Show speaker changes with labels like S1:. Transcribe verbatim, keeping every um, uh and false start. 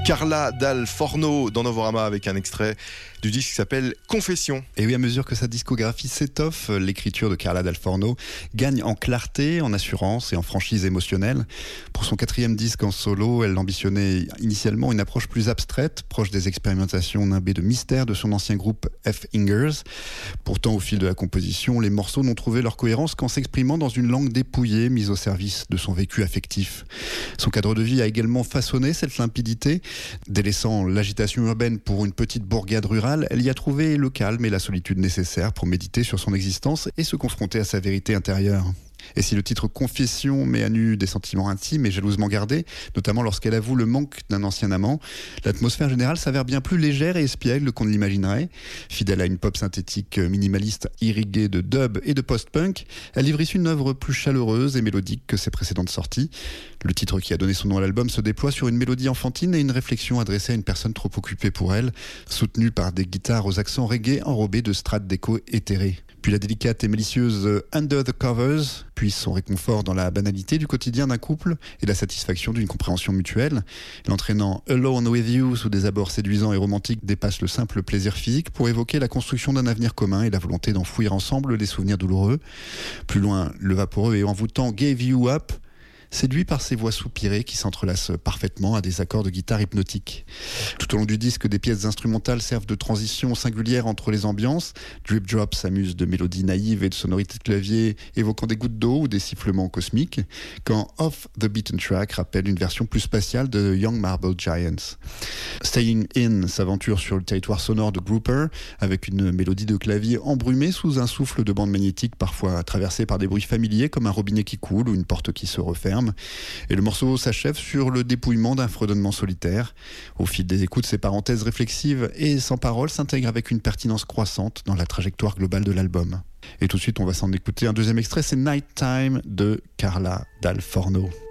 S1: Carla Dal Forno dans Novorama avec un extrait du disque qui s'appelle Confession.
S2: Et oui, à mesure que sa discographie s'étoffe, l'écriture de Carla Dal Forno gagne en clarté, en assurance et en franchise émotionnelle. Pour son quatrième disque en solo, elle ambitionnait initialement une approche plus abstraite, proche des expérimentations nimbées de mystère de son ancien groupe F. Ingers. Pourtant, au fil de la composition, les morceaux n'ont trouvé leur cohérence qu'en s'exprimant dans une langue dépouillée, mise au service de son vécu affectif. Son cadre de vie a également façonné cette limpidité. Délaissant l'agitation urbaine pour une petite bourgade rurale, elle y a trouvé le calme et la solitude nécessaires pour méditer sur son existence et se confronter à sa vérité intérieure. Et si le titre Confession met à nu des sentiments intimes et jalousement gardés, notamment lorsqu'elle avoue le manque d'un ancien amant, l'atmosphère générale s'avère bien plus légère et espiègle qu'on ne l'imaginerait. Fidèle à une pop synthétique minimaliste irriguée de dub et de post-punk, elle livre ici une œuvre plus chaleureuse et mélodique que ses précédentes sorties. Le titre qui a donné son nom à l'album se déploie sur une mélodie enfantine et une réflexion adressée à une personne trop occupée pour elle, soutenue par des guitares aux accents reggae enrobés de strates d'écho éthérées. Puis la délicate et malicieuse Under the Covers puise son réconfort dans la banalité du quotidien d'un couple et la satisfaction d'une compréhension mutuelle. L'entraînant Alone With You sous des abords séduisants et romantiques dépasse le simple plaisir physique pour évoquer la construction d'un avenir commun et la volonté d'enfouir ensemble des souvenirs douloureux. Plus loin, le vaporeux et envoûtant Gave You Up séduit par ses voix soupirées qui s'entrelacent parfaitement à des accords de guitare hypnotiques. Tout au long du disque, des pièces instrumentales servent de transition singulière entre les ambiances. Drip Drop s'amuse de mélodies naïves et de sonorités de clavier évoquant des gouttes d'eau ou des sifflements cosmiques, quand Off the Beaten Track rappelle une version plus spatiale de Young Marble Giants. Staying In s'aventure sur le territoire sonore de Grouper avec une mélodie de clavier embrumée sous un souffle de bande magnétique parfois traversé par des bruits familiers comme un robinet qui coule ou une porte qui se referme. Et le morceau s'achève sur le dépouillement d'un fredonnement solitaire. Au fil des écoutes, ces parenthèses réflexives et sans parole s'intègrent avec une pertinence croissante dans la trajectoire globale de l'album. Et tout de suite, on va s'en écouter un deuxième extrait, c'est Nighttime de Carla Dal Forno.